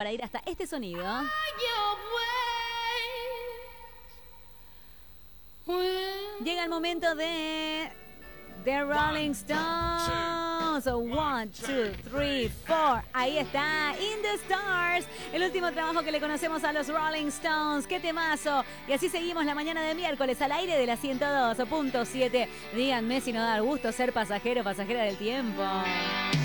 para ir hasta este sonido. Llega el momento de The Rolling Stones. 1, 2, 3, 4. Ahí está, In the Stars. El último trabajo que le conocemos a los Rolling Stones. ¡Qué temazo! Y así seguimos la mañana de miércoles al aire de la 102.7. Díganme si no da gusto ser pasajero, pasajera del tiempo.